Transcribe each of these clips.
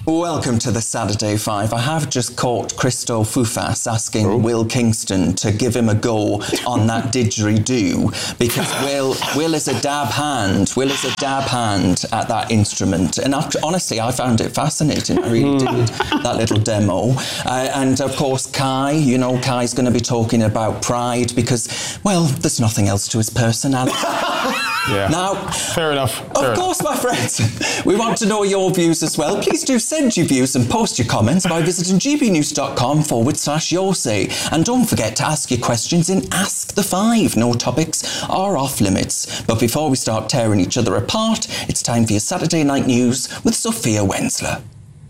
Welcome to the Saturday Five. I have just caught Christo Fufas asking Will Kingston to give him a go on that didgeridoo because Will is a dab hand. Will is a dab hand at that instrument. And honestly, I found it fascinating. I really did, that little demo. And of course, Kai, Kai's going to be talking about pride because, well, there's nothing else to his personality. Yeah. Now, fair enough. Of course, my friends, we want to know your views as well. Please do send your views and post your comments by visiting gbnews.com/your say. And don't forget to ask your questions in Ask the Five. No topics are off limits. But before we start tearing each other apart, it's time for your Saturday Night News with Sophia Wensler.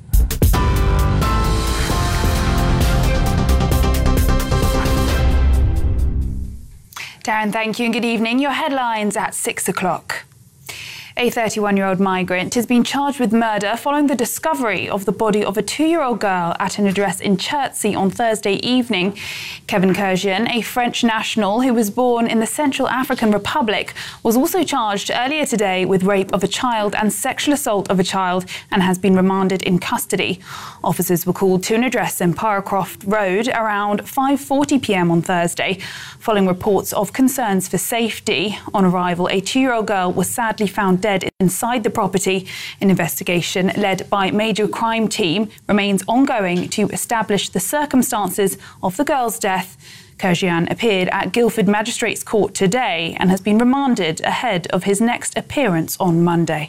Darren, thank you and good evening. Your headlines at 6 o'clock. A 31-year-old migrant has been charged with murder following the discovery of the body of a 2-year-old girl at an address in Chertsey on Thursday evening. Kevin Kurzian, a French national who was born in the Central African Republic, was also charged earlier today with rape of a child and sexual assault of a child and has been remanded in custody. Officers were called to an address in Paracroft Road around 5:40 p.m. on Thursday, following reports of concerns for safety. On arrival, a 2-year-old girl was sadly found dead inside the property. An investigation led by Major Crime Team remains ongoing to establish the circumstances of the girl's death. Kurzian appeared at Guildford Magistrates Court today and has been remanded ahead of his next appearance on Monday.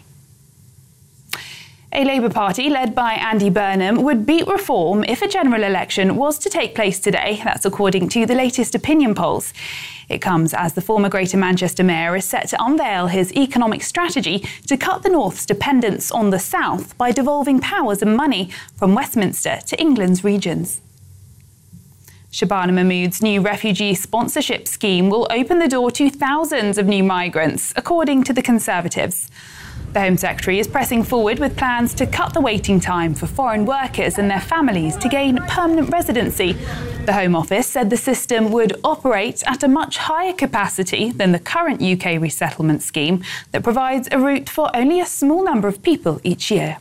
A Labour Party led by Andy Burnham would beat reform if a general election was to take place today. That's according to the latest opinion polls. It comes as the former Greater Manchester Mayor is set to unveil his economic strategy to cut the North's dependence on the South by devolving powers and money from Westminster to England's regions. Shabana Mahmood's new refugee sponsorship scheme will open the door to thousands of new migrants, according to the Conservatives. The Home Secretary is pressing forward with plans to cut the waiting time for foreign workers and their families to gain permanent residency. The Home Office said the system would operate at a much higher capacity than the current UK resettlement scheme that provides a route for only a small number of people each year.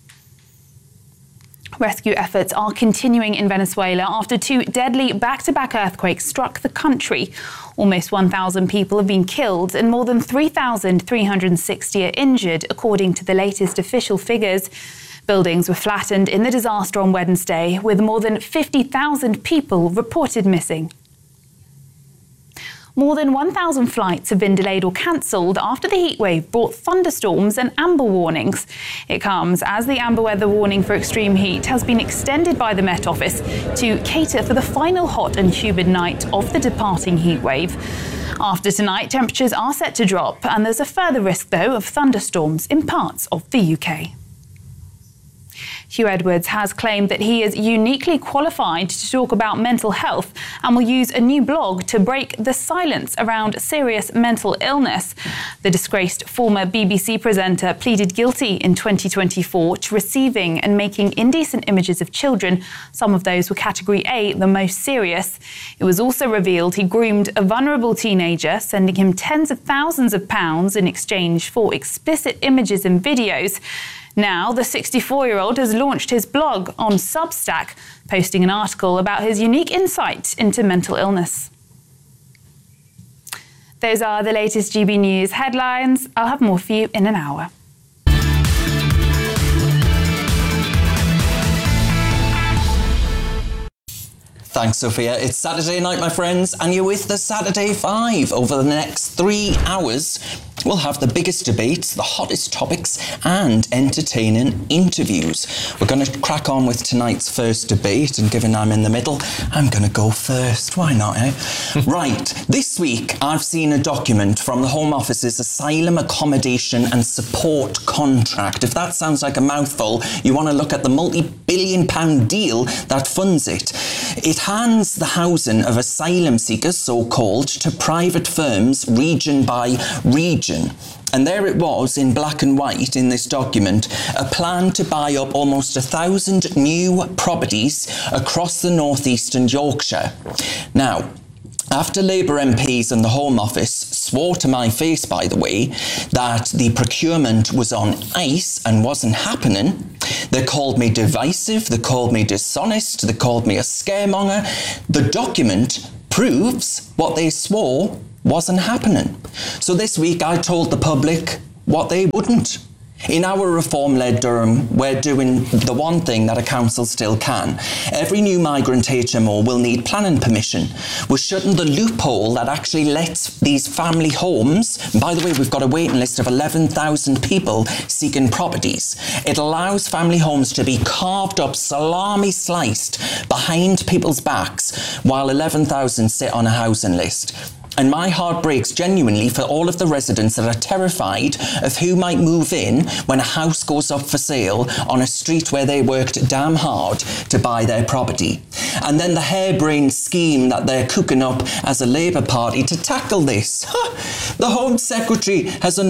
Rescue efforts are continuing in Venezuela after 2 deadly back-to-back earthquakes struck the country. Almost 1,000 people have been killed and more than 3,360 are injured, according to the latest official figures. Buildings were flattened in the disaster on Wednesday, with more than 50,000 people reported missing. More than 1,000 flights have been delayed or cancelled after the heatwave brought thunderstorms and amber warnings. It comes as the amber weather warning for extreme heat has been extended by the Met Office to cater for the final hot and humid night of the departing heatwave. After tonight, temperatures are set to drop, and there's a further risk, though, of thunderstorms in parts of the UK. Hugh Edwards has claimed that he is uniquely qualified to talk about mental health and will use a new blog to break the silence around serious mental illness. The disgraced former BBC presenter pleaded guilty in 2024 to receiving and making indecent images of children. Some of those were Category A, the most serious. It was also revealed he groomed a vulnerable teenager, sending him tens of thousands of pounds in exchange for explicit images and videos. Now, the 64-year-old has launched his blog on Substack, posting an article about his unique insight into mental illness. Those are the latest GB News headlines. I'll have more for you in an hour. Thanks, Sophia. It's Saturday night, my friends, and you're with the Saturday Five. Over the next 3 hours, we'll have the biggest debates, the hottest topics, and entertaining interviews. We're going to crack on with tonight's first debate, and given I'm in the middle, I'm going to go first. Why not, eh? Right. This week, I've seen a document from the Home Office's Asylum Accommodation and Support Contract. If that sounds like a mouthful, you want to look at the multi-billion-pound deal that funds it. It hands the housing of asylum seekers, so-called, to private firms region by region. And there it was in black and white in this document, a plan to buy up almost 1,000 new properties across the northeast and Yorkshire. Now, after Labour MPs and the Home Office swore to my face, by the way, that the procurement was on ice and wasn't happening, They called me divisive, they called me dishonest, they called me a scaremonger. The document proves what they swore wasn't happening. So this week I told the public what they wouldn't. In our reform-led Durham, we're doing the one thing that a council still can. Every new migrant HMO will need planning permission. We're shutting the loophole that actually lets these family homes, by the way, we've got a waiting list of 11,000 people seeking properties. It allows family homes to be carved up, salami sliced behind people's backs while 11,000 sit on a housing list. And my heart breaks genuinely for all of the residents that are terrified of who might move in when a house goes up for sale on a street where they worked damn hard to buy their property. And then the harebrained scheme that they're cooking up as a Labour Party to tackle this. The Home Secretary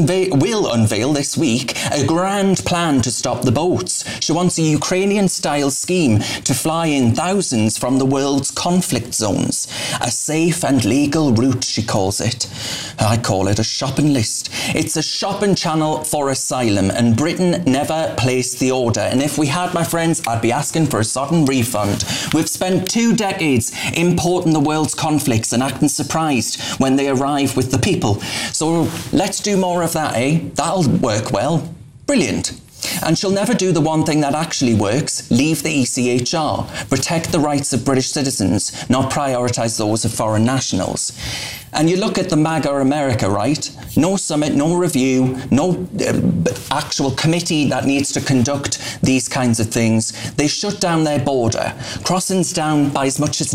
will unveil this week a grand plan to stop the boats. She wants a Ukrainian-style scheme to fly in thousands from the world's conflict zones. A safe and legal route, she calls it. I call it a shopping list. It's a shopping channel for asylum, and Britain never placed the order. And if we had, my friends, I'd be asking for a sudden refund. We've spent 2 decades importing the world's conflicts and acting surprised when they arrive with the people. So let's do more of that, eh? That'll work well. Brilliant. And she'll never do the one thing that actually works, leave the ECHR, protect the rights of British citizens, not prioritise those of foreign nationals. And you look at the MAGA America, right? No summit, no review, no actual committee that needs to conduct these kinds of things. They shut down their border. Crossings down by as much as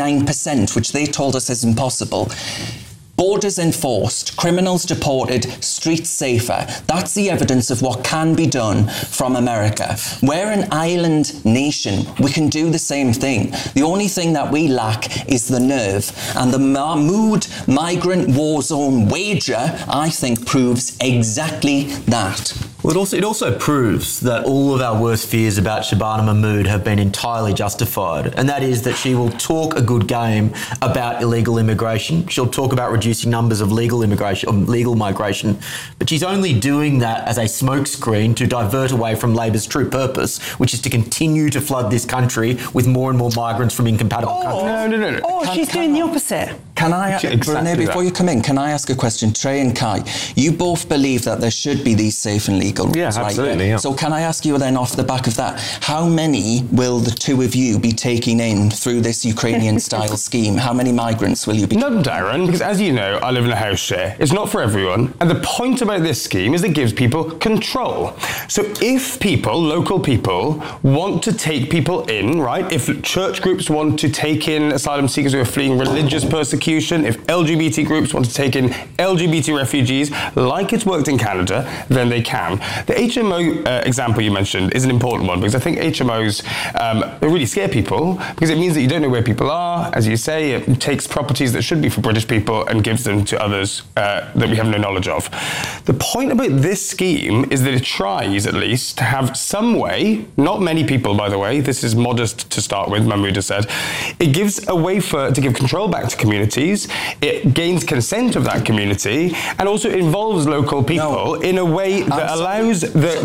99%, which they told us is impossible. Borders enforced, criminals deported, streets safer. That's the evidence of what can be done from America. We're an island nation. We can do the same thing. The only thing that we lack is the nerve. And the Mahmoud migrant war zone wager, I think, proves exactly that. Well, it also proves that all of our worst fears about Shabana Mahmood have been entirely justified, and that is that she will talk a good game about illegal immigration. She'll talk about reducing numbers of legal migration, but she's only doing that as a smokescreen to divert away from Labor's true purpose, which is to continue to flood this country with more and more migrants from incompatible countries. No. Or she's doing the opposite. Can I, Renee, before you come in, can I ask a question? Trey and Kai, you both believe that there should be these safe and legal routes, right? Absolutely, yeah. So can I ask you then, off the back of that, how many will the two of you be taking in through this Ukrainian-style scheme? How many migrants will you be? Not Darren, because as you know, I live in a house share. It's not for everyone. And the point about this scheme is it gives people control. So if people, local people, want to take people in, right? If church groups want to take in asylum seekers who are fleeing religious persecution, if LGBT groups want to take in LGBT refugees, like it's worked in Canada, then they can. The HMO example you mentioned is an important one, because I think HMOs they really scare people, because it means that you don't know where people are. As you say, it takes properties that should be for British people and gives them to others that we have no knowledge of. The point about this scheme is that it tries, at least, to have some way, not many people, by the way, this is modest to start with, Mahmoud has said, it gives a way to give control back to communities, it gains consent of that community, and also involves local people in a way that allows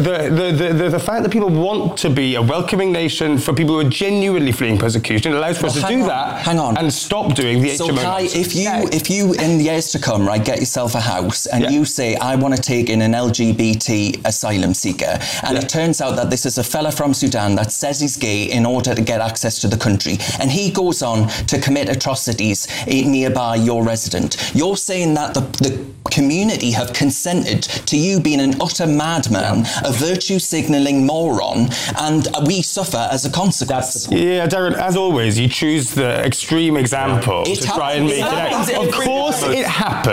the fact that people want to be a welcoming nation for people who are genuinely fleeing persecution. It allows for us to do that and stop doing the HMO. So Kai, if you in the years to come, right, get yourself a house and you say, I want to take in an LGBT asylum seeker, and it turns out that this is a fella from Sudan that says he's gay in order to get access to the country, and he goes on to commit atrocities nearby your resident, you're saying that the community have consented to you being an utter madman, a virtue signalling moron, and we suffer as a consequence. Yeah, Darren, as always, you choose the extreme example to try and make it out. Of course it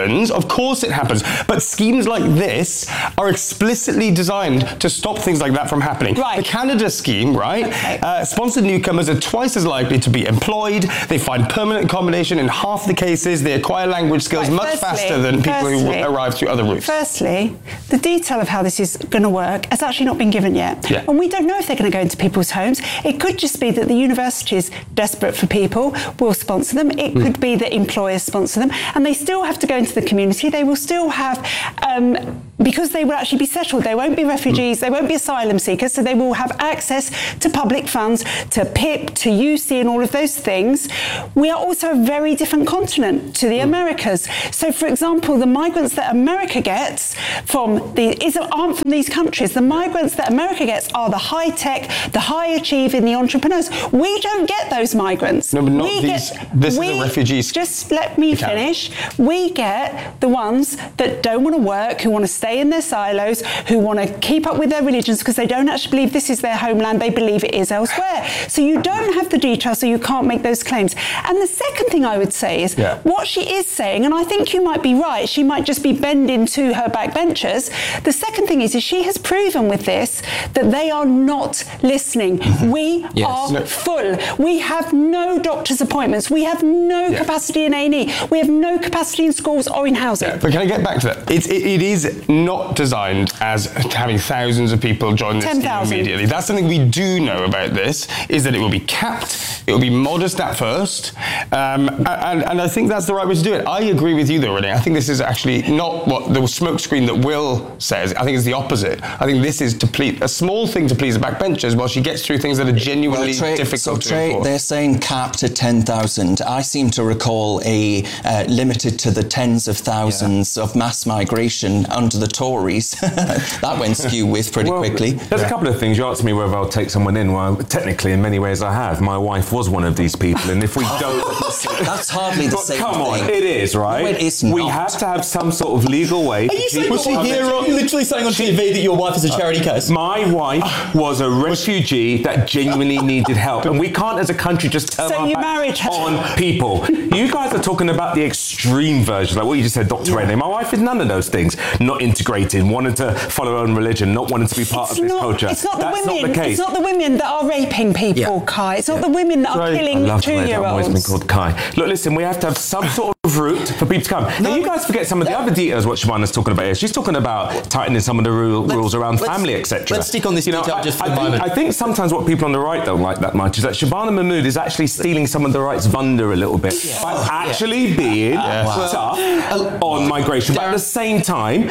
happens. But schemes like this are explicitly designed to stop things like that from happening. Right. The Canada scheme, right? Sponsored newcomers are twice as likely to be employed. They find permanent accommodation in half the cases. They acquire language skills much faster than people who arrive through other routes. Firstly, the detail of how this is going to work has actually not been given yet. Yeah. And we don't know if they're going to go into people's homes. It could just be that the universities, desperate for people, will sponsor them. It could be that employers sponsor them. And they still have to go into the community. They will still have because they will actually be settled. They won't be refugees, they won't be asylum seekers, so they will have access to public funds, to PIP, to UC and all of those things. We are also a very different continent to the Americas. So, for example, the migrants that America gets aren't from these countries. The migrants that America gets are the high-tech, the high-achieving, the entrepreneurs. We don't get those migrants. No, but not these. This is a refugee. Just let me finish. We get the ones that don't want to work, who want to stay in their silos, who want to keep up with their religions because they don't actually believe this is their homeland, they believe it is elsewhere. So you don't have the details, so you can't make those claims. And the second thing I would say is what she is saying, and I think you might be right, she might just be bending to her backbenchers. The second thing is she has proven with this that they are not listening. We are full. We have no doctor's appointments. We have no capacity in A&E. We have no capacity in schools or in housing. But can I get back to that? It is not designed as having thousands of people join this scheme immediately. That's something we do know about this, is that it will be capped, it will be modest at first, and I think that's the right way to do it. I agree with you though, Renee. I think this is actually not what the smokescreen that Will says. I think it's the opposite. I think this is a small thing to please the backbenchers while she gets through things that are genuinely difficult to enforce. They're saying capped at 10,000. I seem to recall a limited to the tens of thousands of mass migration under the Tories. That went skew with pretty quickly. There's a couple of things. You asked me whether I'll take someone in. Well, technically, in many ways, I have. My wife was one of these people, and if we don't... That's hardly the same come thing. on, it is, right? No, it is not. We have to have some sort of legal way... Are you saying literally saying on TV that your wife is a charity case? My wife was a refugee that genuinely needed help, and we can't, as a country, just turn our back on people. You guys are talking about the extreme version, like what you just said, Dr. Renee. My wife is none of those things. Not integrated, wanted to follow her own religion, not wanting to be part of this culture. It's not That's the women. not the case. It's not the women that are raping people, Kai. It's not the women that are killing 2-year-olds. I've always been called Kai. Look, listen, we have to have some sort of route for people to come. Now, you guys forget some of the other details what Shabana's talking about here. She's talking about tightening some of the rules around family, etc. Let's stick on this detail just for a moment. I think sometimes what people on the right don't like that much is that Shabana Mahmood is actually stealing some of the right's thunder a little bit by actually being tough on migration, but at the same time,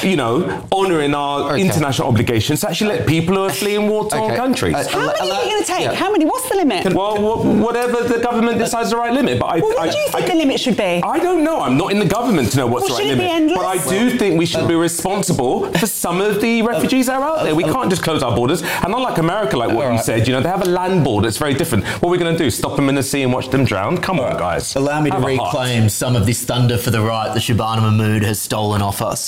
honouring our international obligations to actually let people who are fleeing war-torn countries. How many are you going to take? How many? What's the limit? Well, whatever the government decides the right limit. But what do you think the limit should be? I don't know. I'm not in the government to know what's the right limit. Endless? But I do think we should be responsible for some of the refugees that are out there. We can't just close our borders. And unlike America, like what you said, they have a land border. It's very different. What are we going to do? Stop them in the sea and watch them drown? Come on, guys. Allow me to reclaim some of this thunder for the right that Shabana Mahmood has stolen off us.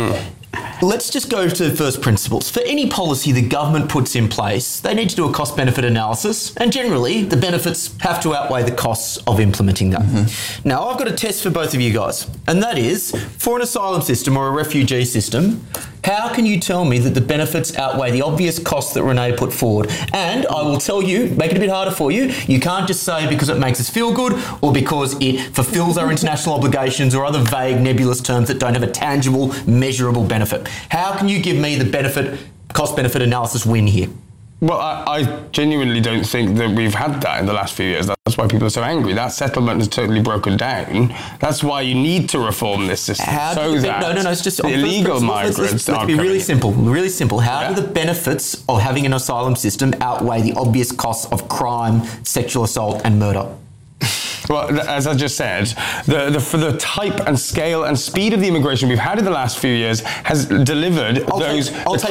Let's just go to first principles. For any policy the government puts in place, they need to do a cost-benefit analysis, and generally the benefits have to outweigh the costs of implementing that. Now, I've got a test for both of you guys, and that is, for an asylum system or a refugee system, how can you tell me that the benefits outweigh the obvious costs that Renee put forward? And I will tell you, make it a bit harder for you, you can't just say because it makes us feel good or because it fulfills our international obligations or other vague, nebulous terms that don't have a tangible, measurable benefit. How can you give me the cost-benefit analysis win here? Well, I genuinely don't think that we've had that in the last few years. That's why people are so angry. That settlement has totally broken down. That's why you need to reform this system it's just the illegal migrants let's be really simple. How do the benefits of having an asylum system outweigh the obvious costs of crime, sexual assault and murder? Well, as I just said, for the type and scale and speed of the immigration we've had in the last few years has delivered the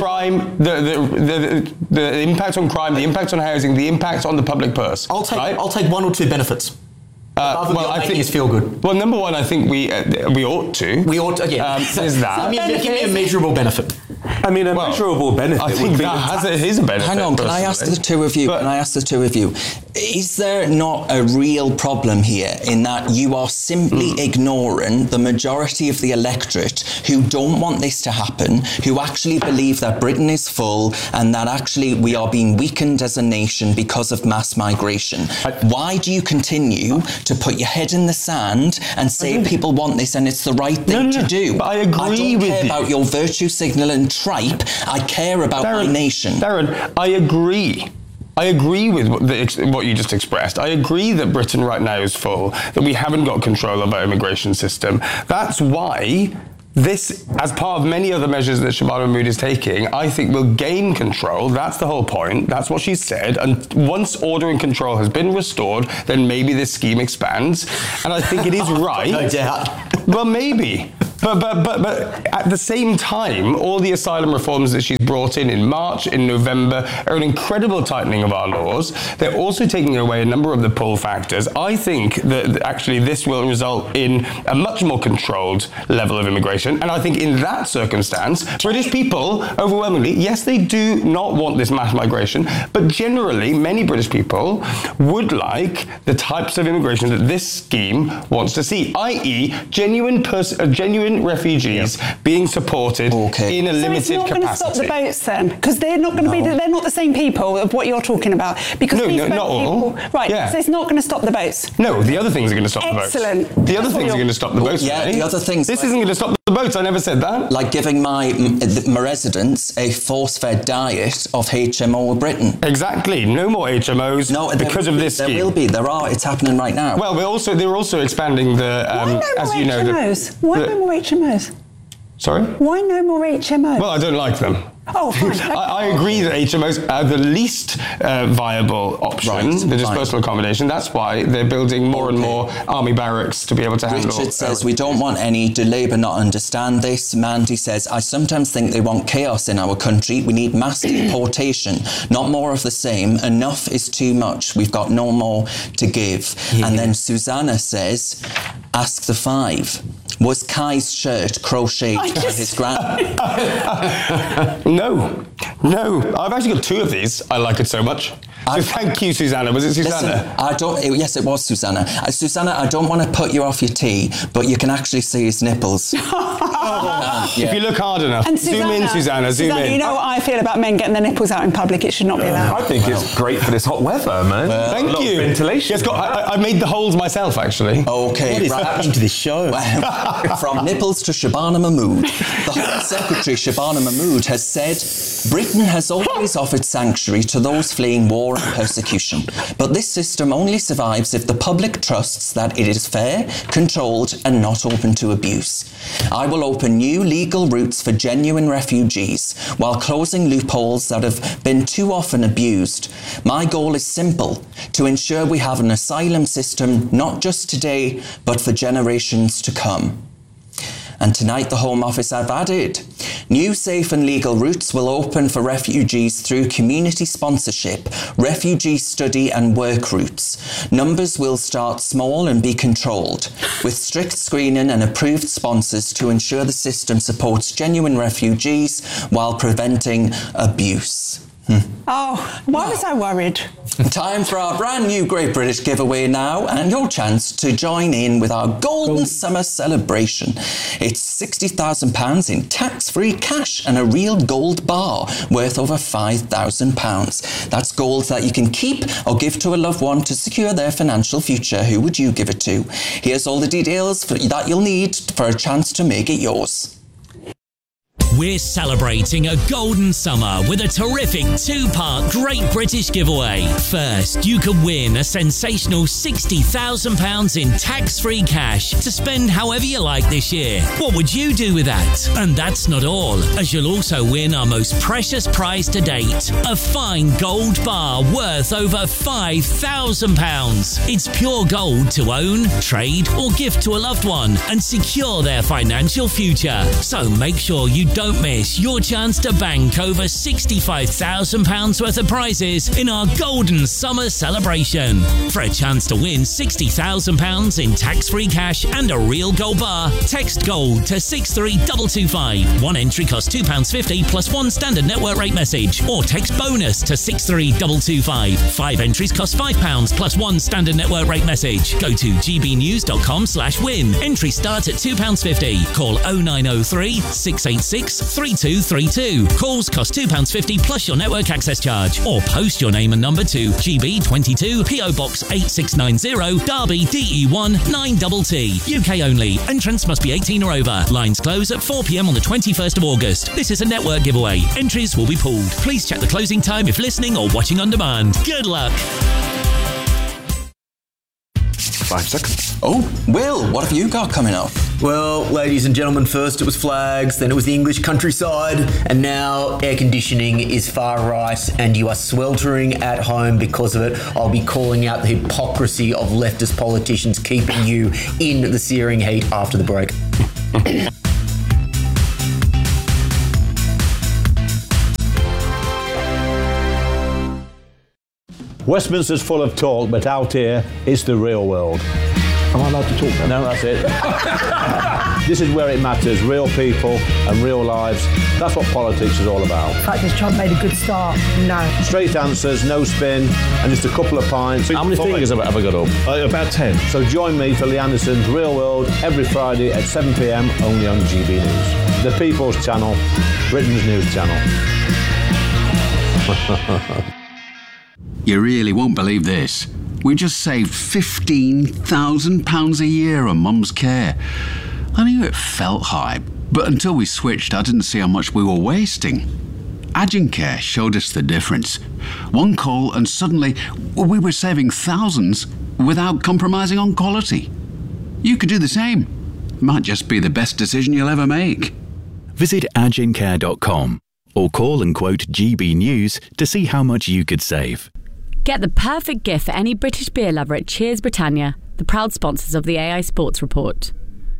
impact on crime, the impact on housing, the impact on the public purse. I'll take one or two benefits. I think it's feel good. Well, number one, I think we ought to. We ought to. Is that? Give me a measurable benefit. I mean, a measurable benefit. I think that is a benefit. Hang on, can I ask the two of you? Is there not a real problem here in that you are simply ignoring the majority of the electorate who don't want this to happen, who actually believe that Britain is full and that actually we are being weakened as a nation because of mass migration? Why do you continue to put your head in the sand and say people want this and it's the right thing to do? But I agree with you. I don't care about your virtue signalling tripe. I care about my nation. Darren, I agree. I agree with what you just expressed. I agree that Britain right now is full, that we haven't got control of our immigration system. That's why this, as part of many other measures that Shabana Mahmood is taking, I think will gain control. That's the whole point. That's what she said. And once order and control has been restored, then maybe this scheme expands. And I think it is right. No doubt. Well, maybe. But at the same time, all the asylum reforms that she's brought in March, in November, are an incredible tightening of our laws. They're also taking away a number of the pull factors. I think that actually this will result in a much more controlled level of immigration. And I think in that circumstance, British people, overwhelmingly, yes, they do not want this mass migration, but generally, many British people would like the types of immigration that this scheme wants to see, i.e. genuine refugees being supported in a limited capacity. So it's not going to stop the boats then? Because they're not going to be, they're not the same people of what you're talking about. Because not all. Right, so it's not going to stop the boats. No, the other things are going to stop the boats. Excellent. The other things are going to stop the boats. Yeah, the other things. This isn't going to stop the boats, I never said that. Like giving my residents a force-fed diet of HMO Britain. Exactly. No more HMOs because of this scheme. There will be. There are. It's happening right now. Well, they're also expanding the, as you know... Why no more HMOs? Sorry? Why no more HMOs? Well, I don't like them. Oh, fine. Okay. I agree that HMOs are the least viable option, the dispersal accommodation. That's why they're building more and more army barracks to be able to handle... Richard says, we don't want any. Do Labour not understand this? Mandy says, I sometimes think they want chaos in our country. We need mass deportation, not more of the same. Enough is too much. We've got no more to give. Yeah. And then Susanna says, ask the five. Was Kai's shirt crocheted by his grand? No. I've actually got two of these. I like it so much. So thank you, Susanna. Was it Susanna? Listen, yes, it was Susanna. Susanna, I don't want to put you off your tea, but you can actually see his nipples. If you look hard enough. And zoom in, Susanna, zoom in. You know what I feel about men getting their nipples out in public? It should not be allowed. I think it's great for this hot weather, man. Thank you. Ventilation. Yes, I made the holes myself, actually. Okay. What is happening to this show? From nipples to Shabana Mahmood. The Home Secretary, Shabana Mahmood, has said Britain has always offered sanctuary to those fleeing war and persecution. But this system only survives if the public trusts that it is fair, controlled, and not open to abuse. I will open new legal routes for genuine refugees while closing loopholes that have been too often abused. My goal is simple: to ensure we have an asylum system not just today, but for generations to come. And tonight, the Home Office have added, new safe and legal routes will open for refugees through community sponsorship, refugee study and work routes. Numbers will start small and be controlled, with strict screening and approved sponsors to ensure the system supports genuine refugees while preventing abuse. Oh, why was I worried? Time for our brand new Great British giveaway now, and your chance to join in with our Golden Summer celebration. It's £60,000 in tax-free cash and a real gold bar worth over £5,000. That's gold that you can keep or give to a loved one to secure their financial future. Who would you give it to? Here's all the details that you'll need for a chance to make it yours. We're celebrating a golden summer with a terrific two-part Great British giveaway. First, you could win a sensational £60,000 in tax-free cash to spend however you like this year. What would you do with that? And that's not all, as you'll also win our most precious prize to date, a fine gold bar worth over £5,000. It's pure gold to own, trade, or gift to a loved one and secure their financial future. So make sure you don't miss your chance to bank over £65,000 worth of prizes in our Golden Summer celebration. For a chance to win £60,000 in tax-free cash and a real gold bar, text GOLD to 63225. One entry costs £2.50 plus one standard network rate message, or text BONUS to 63225. 5 entries cost £5 plus one standard network rate message. Go to gbnews.com/win. Entry start at £2.50. Call 0903 686 3232. Calls cost £2.50 plus your network access charge, or post your name and number to GB22 PO Box 8690 Derby DE1 9TT. UK only. Entrance must be 18 or over. Lines close at 4 p.m. on the 21st of August. This is a network giveaway. Entries will be pulled. Please check the closing time if listening or watching on demand. Good luck. 5 seconds. Oh, Will, what have you got coming up? Well, ladies and gentlemen, first it was flags, then it was the English countryside, and now air conditioning is far right, and you are sweltering at home because of it. I'll be calling out the hypocrisy of leftist politicians keeping you in the searing heat after the break. Westminster's full of talk, but out here, it's the real world. Am I allowed to talk then? No, that's it. This is where it matters, real people and real lives. That's what politics is all about. In fact, has Trump made a good start? No. Straight answers, no spin, and just a couple of pints. How many fingers have I got up? About 10. So join me for Lee Anderson's Real World every Friday at 7 p.m, only on GB News. The People's Channel, Britain's news channel. You really won't believe this. We just saved £15,000 a year on Mum's care. I knew it felt high, but until we switched, I didn't see how much we were wasting. Agencare showed us the difference. One call and suddenly we were saving thousands without compromising on quality. You could do the same. Might just be the best decision you'll ever make. Visit agencare.com or call and quote GB News to see how much you could save. Get the perfect gift for any British beer lover at Cheers Britannia, the proud sponsors of the AI Sports Report.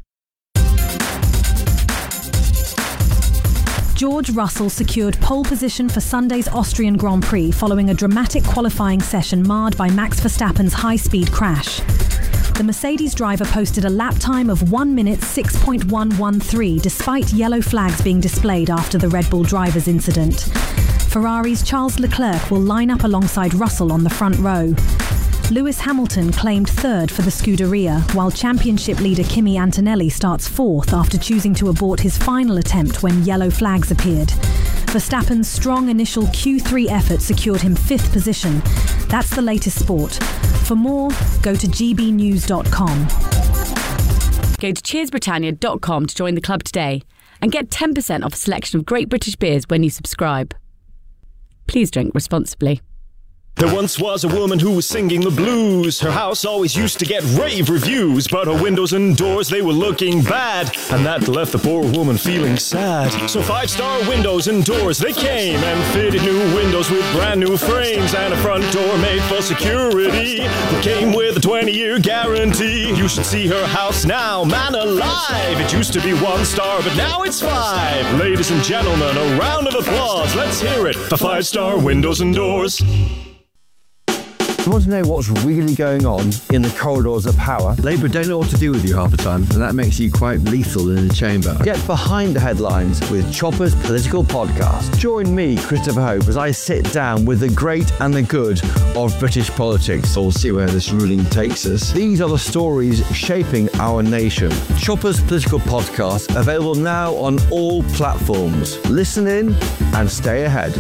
George Russell secured pole position for Sunday's Austrian Grand Prix following a dramatic qualifying session marred by Max Verstappen's high-speed crash. The Mercedes driver posted a lap time of 1 minute 6.113 despite yellow flags being displayed after the Red Bull driver's incident. Ferrari's Charles Leclerc will line up alongside Russell on the front row. Lewis Hamilton claimed third for the Scuderia, while championship leader Kimi Antonelli starts fourth after choosing to abort his final attempt when yellow flags appeared. Verstappen's strong initial Q3 effort secured him fifth position. That's the latest sport. For more, go to gbnews.com. Go to cheersbritannia.com to join the club today and get 10% off a selection of great British beers when you subscribe. Please drink responsibly. There once was a woman who was singing the blues. Her house always used to get rave reviews, but her windows and doors, they were looking bad, and that left the poor woman feeling sad. So 5-star windows and doors, they came and fitted new windows with brand new frames and a front door made for security that came with a 20-year guarantee. You should see her house now, man alive. It used to be 1 star, but now it's 5. Ladies and gentlemen, a round of applause. Let's hear it for 5-star windows and doors. You want to know what's really going on in the corridors of power? Labour don't know what to do with you half the time, and that makes you quite lethal in the chamber. Get behind the headlines with Chopper's Political Podcast. Join me, Christopher Hope, as I sit down with the great and the good of British politics. We'll see where this ruling takes us. These are the stories shaping our nation. Chopper's Political Podcast, available now on all platforms. Listen in and stay ahead.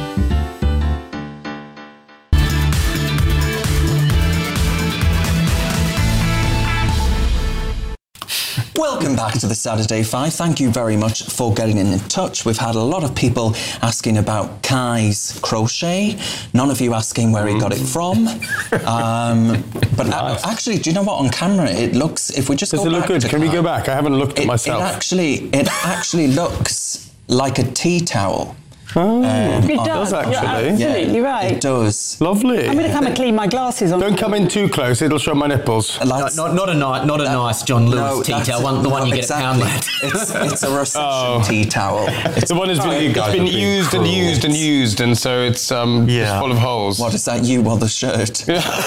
Welcome back to the Saturday 5. Thank you very much for getting in touch. We've had a lot of people asking about Kai's crochet. None of you asking where he got it from. But nice. Actually, do you know what? On camera, it looks. If we just does go it look back good? to Can we go back? I haven't looked at myself. It actually looks like a tea towel. Oh, it does actually. You're absolutely right. It does. Lovely. I'm going to come and clean my glasses on. Don't come in too close; it'll show my nipples. Not a nice John Lewis tea towel, the one you get at Poundland. It's a reception tea towel. It's the one that's been used and used and used, and so it's full of holes. What is that? You or the shirt?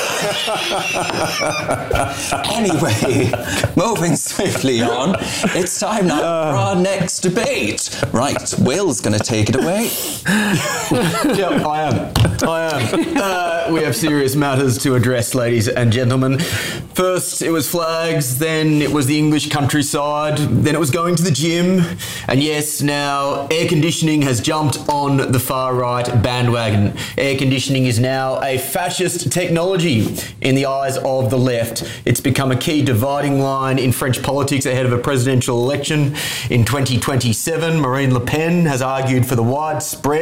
Anyway, moving swiftly on. It's time now for our next debate. Right, Will's going to take it away. Yeah, I am. We have serious matters to address, ladies and gentlemen. First, it was flags, then it was the English countryside, then it was going to the gym, and yes, now air conditioning has jumped on the far-right bandwagon. Air conditioning is now a fascist technology in the eyes of the left. It's become a key dividing line in French politics ahead of a presidential election in 2027. Marine Le Pen has argued for the widespread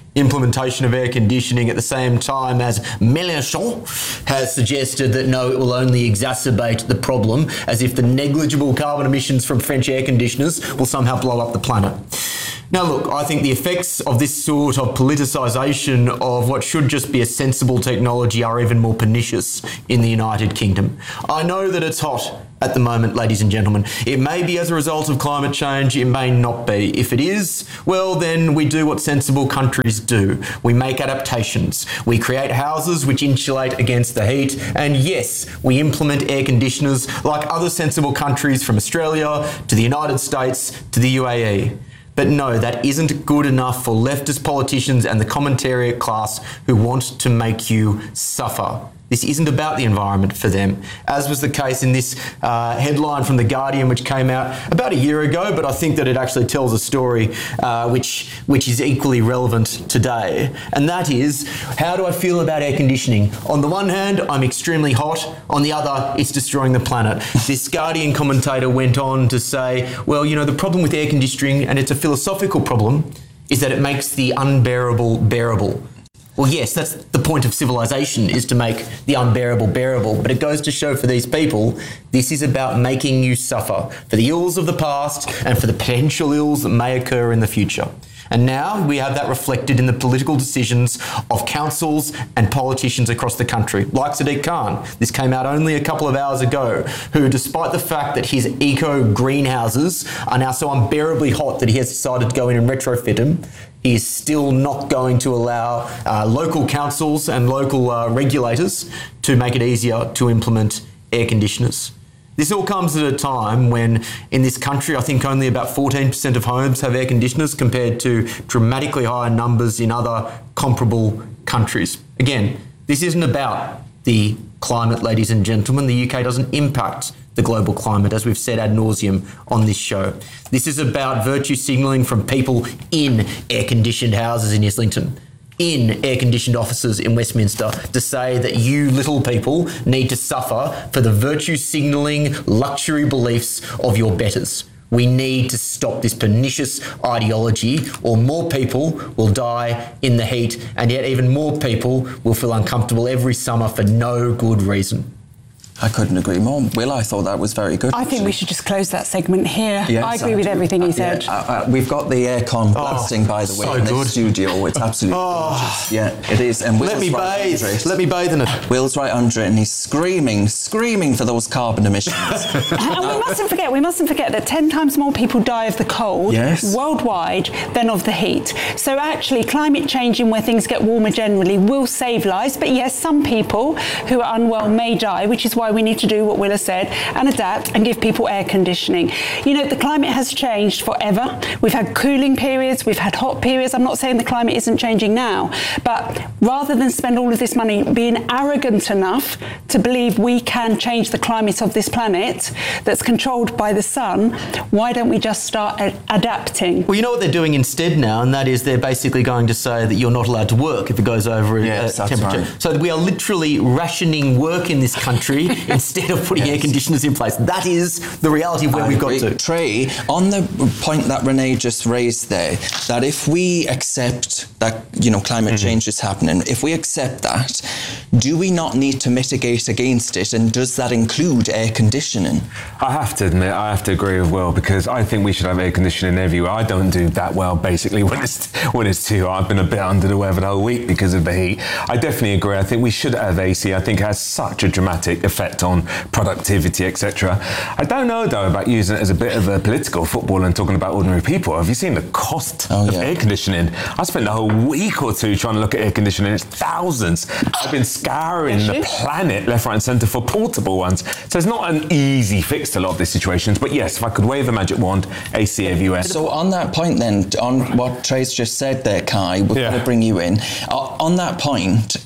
implementation of air conditioning at the same time as Mélenchon has suggested that no, it will only exacerbate the problem, as if the negligible carbon emissions from French air conditioners will somehow blow up the planet. Now look, I think the effects of this sort of politicisation of what should just be a sensible technology are even more pernicious in the United Kingdom. I know that it's hot at the moment, ladies and gentlemen. It may be as a result of climate change, it may not be. If it is, well then we do what sensible countries do. We make adaptations. We create houses which insulate against the heat, and yes, we implement air conditioners like other sensible countries from Australia to the United States to the UAE. But no, that isn't good enough for leftist politicians and the commentariat class who want to make you suffer. This isn't about the environment for them, as was the case in this headline from The Guardian, which came out about a year ago, but I think that it actually tells a story which is equally relevant today. And that is, how do I feel about air conditioning? On the one hand, I'm extremely hot. On the other, it's destroying the planet. This Guardian commentator went on to say, well, you know, the problem with air conditioning, and it's a philosophical problem, is that it makes the unbearable bearable. Well, yes, that's the point of civilization, is to make the unbearable bearable. But it goes to show for these people, this is about making you suffer for the ills of the past and for the potential ills that may occur in the future. And now we have that reflected in the political decisions of councils and politicians across the country, like Sadiq Khan. This came out only a couple of hours ago, who, despite the fact that his eco-greenhouses are now so unbearably hot that he has decided to go in and retrofit them, he is still not going to allow local councils and local regulators to make it easier to implement air conditioners. This all comes at a time when, in this country, I think only about 14% of homes have air conditioners compared to dramatically higher numbers in other comparable countries. Again, this isn't about the climate, ladies and gentlemen. The UK doesn't impact the global climate, as we've said ad nauseum on this show. This is about virtue signalling from people in air-conditioned houses in Islington, in air-conditioned offices in Westminster, to say that you little people need to suffer for the virtue signalling luxury beliefs of your betters. We need to stop this pernicious ideology, or more people will die in the heat, and yet even more people will feel uncomfortable every summer for no good reason. I couldn't agree more. Will, I thought that was very good. I think we should just close that segment here. Yes, I agree with everything he said. We've got the aircon blasting, by the way, in the studio. It's absolutely gorgeous. Yeah, it is. And let me bathe. Let me bathe in it. Will's right under it, and he's screaming for those carbon emissions. And we mustn't forget that 10 times more people die of the cold worldwide than of the heat. So actually, climate changing, where things get warmer generally, will save lives. But yes, some people who are unwell may die, which is why we need to do what Will has said and adapt and give people air conditioning. You know, the climate has changed forever. We've had cooling periods, we've had hot periods. I'm not saying the climate isn't changing now, but rather than spend all of this money being arrogant enough to believe we can change the climate of this planet that's controlled by the sun, why don't we just start adapting? Well, you know what they're doing instead now, and that is they're basically going to say that you're not allowed to work if it goes over temperature. Right. So we are literally rationing work in this country instead of putting air conditioners in place. That is the reality of where we've got to. Trey, on the point that Renee just raised there, that if we accept that, you know, climate change is happening, if we accept that, do we not need to mitigate against it? And does that include air conditioning? I have to admit, I have to agree with Will, because I think we should have air conditioning everywhere. I don't do that well, basically, when it's too hot. I've been a bit under the weather the whole week because of the heat. I definitely agree. I think we should have AC. I think it has such a dramatic effect on productivity, etc. I don't know, though, about using it as a bit of a political football and talking about ordinary people. Have you seen the cost of air conditioning? I spent the whole week or two trying to look at air conditioning. It's thousands. I've been scouring the planet left, right and centre for portable ones. So it's not an easy fix to a lot of these situations. But yes, if I could wave a magic wand, AC everywhere. So on that point then, on what Trey's just said there, Kai, we're going to bring you in. On that point,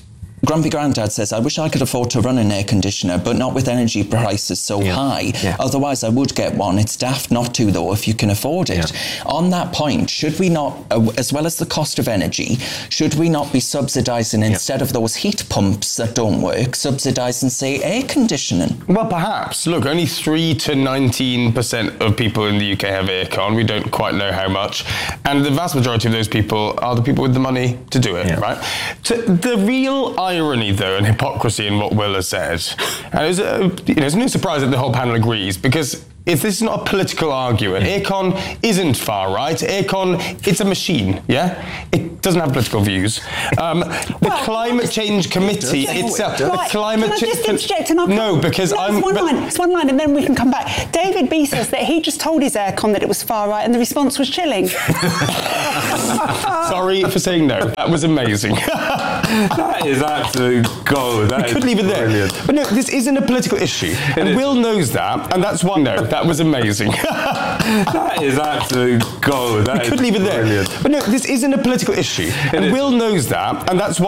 Grumpy Grandad says, I wish I could afford to run an air conditioner, but not with energy prices so high. Yeah. Otherwise, I would get one. It's daft not to, though, if you can afford it. On that point, should we not, as well as the cost of energy, should we not be subsidising, instead of those heat pumps that don't work, subsidising, say, air conditioning? Well, perhaps. Look, only 3 to 19% of people in the UK have aircon. We don't quite know how much. And the vast majority of those people are the people with the money to do it, right? The real irony, though, and hypocrisy in what Will has said, and it's no surprise that the whole panel agrees, because this is not a political argument. Aircon isn't far right. Aircon, it's a machine, It doesn't have political views. The Climate Change Committee itself... Right. Can I just interject? No, because It's one line and then we can come back. David B says that he just told his aircon that it was far right and the response was chilling. Sorry for saying no. That was amazing. That is absolute gold. We could leave it there. Brilliant. But no, this isn't a political issue. And Will knows that, and that's why... No, that was amazing. That is absolute gold. We could leave it there. Brilliant. But no, this isn't a political issue. And Will knows that, and that's why...